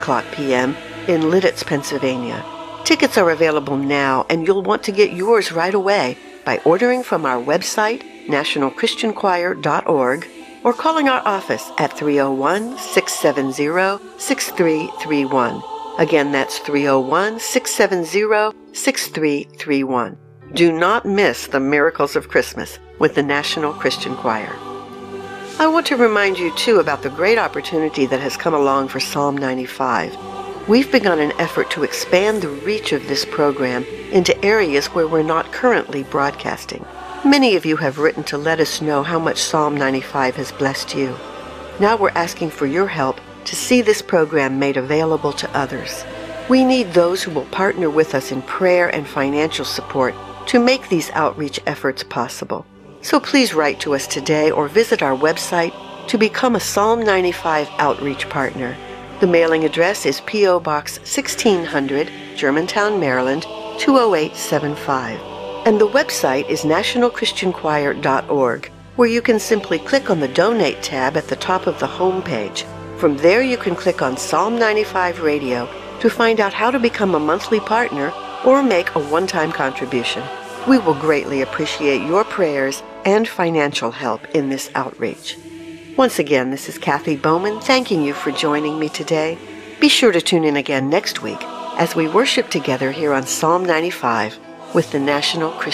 o'clock p.m. in Lidditz, Pennsylvania. Tickets are available now, and you'll want to get yours right away by ordering from our website, nationalchristianchoir.org, or calling our office at 301-670-6331. Again, that's 301-670-6331. Do not miss the miracles of Christmas with the National Christian Choir. I want to remind you, too, about the great opportunity that has come along for Psalm 95. We've begun an effort to expand the reach of this program into areas where we're not currently broadcasting. Many of you have written to let us know how much Psalm 95 has blessed you. Now we're asking for your help to see this program made available to others. We need those who will partner with us in prayer and financial support to make these outreach efforts possible. So please write to us today or visit our website to become a Psalm 95 outreach partner. The mailing address is P.O. Box 1600, Germantown, Maryland, 20875. And the website is nationalchristianchoir.org, where you can simply click on the Donate tab at the top of the home page. From there you can click on Psalm 95 Radio to find out how to become a monthly partner or make a one-time contribution. We will greatly appreciate your prayers and financial help in this outreach. Once again, this is Kathy Bowman thanking you for joining me today. Be sure to tune in again next week as we worship together here on Psalm 95 with the National Christian